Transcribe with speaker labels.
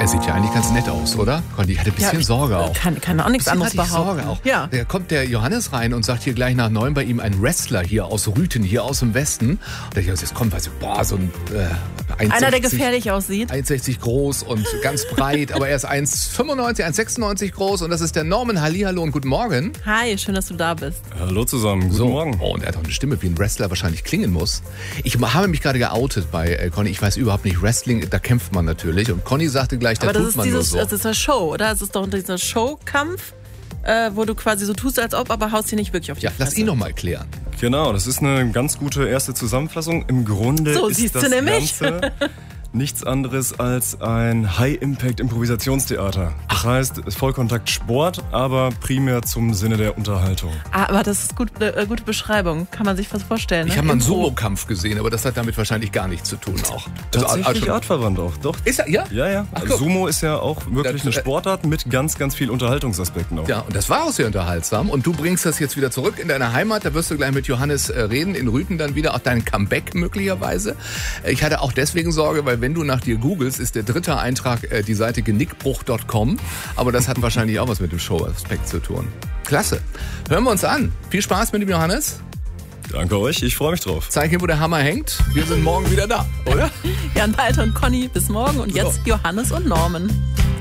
Speaker 1: Er sieht ja eigentlich ganz nett aus, oder? Conny hatte ein bisschen Sorge auch.
Speaker 2: Kann auch nichts anderes behaupten.
Speaker 1: Sorge auch.
Speaker 2: Ja.
Speaker 1: Da kommt der Johannes rein und sagt hier gleich nach 9 bei ihm ein Wrestler hier aus Rüthen, hier aus dem Westen. Und ich jetzt kommt, weißt du, so ein 1,60,
Speaker 2: einer, der gefährlich aussieht.
Speaker 1: 1,60 groß und ganz breit, aber er ist 1,95, 1,96 groß und das ist der Norman. Hallihallo und guten Morgen.
Speaker 2: Hi, schön, dass du da bist.
Speaker 3: Hallo zusammen, guten Morgen.
Speaker 1: Oh, und er hat auch eine Stimme, wie ein Wrestler wahrscheinlich klingen muss. Ich habe mich gerade geoutet bei Conny. Ich weiß überhaupt nicht, Wrestling, da kämpft man natürlich. Und Conny sagte gleich, da tut man nur so.
Speaker 2: Das ist eine Show, oder? Es ist doch dieser Showkampf, wo du quasi so tust, als ob, aber haust hier nicht wirklich auf die Fresse.
Speaker 1: Lass ihn noch mal erklären.
Speaker 3: Genau, das ist eine ganz gute erste Zusammenfassung. Im Grunde
Speaker 2: so,
Speaker 3: ist das Ganze nichts anderes als ein High-Impact-Improvisationstheater. Das heißt, Vollkontakt-Sport, aber primär zum Sinne der Unterhaltung.
Speaker 2: Aber das ist gute Beschreibung. Kann man sich was vorstellen.
Speaker 1: Ich habe mal einen Sumo-Kampf gesehen, aber das hat damit wahrscheinlich gar nichts zu tun auch.
Speaker 3: Tatsächlich artverwandt auch, doch.
Speaker 1: Ist er, ja?
Speaker 3: Ja. Also Sumo ist ja auch wirklich eine Sportart mit ganz, ganz viel Unterhaltungsaspekten auch.
Speaker 1: Ja, und das war auch sehr unterhaltsam. Und du bringst das jetzt wieder zurück in deine Heimat. Da wirst du gleich mit Johannes reden, in Rüthen dann wieder. Auch dein Comeback möglicherweise. Ich hatte auch deswegen Sorge, weil wenn du nach dir googelst, ist der dritte Eintrag die Seite genickbruch.com. Aber das hat wahrscheinlich auch was mit dem Show-Aspekt zu tun. Klasse. Hören wir uns an. Viel Spaß mit dem Johannes.
Speaker 3: Danke euch, ich freue mich drauf.
Speaker 1: Zeig ihm, wo der Hammer hängt. Wir sind morgen wieder da, oder?
Speaker 2: Jan Walter und Conny, bis morgen. Und jetzt Johannes und Norman.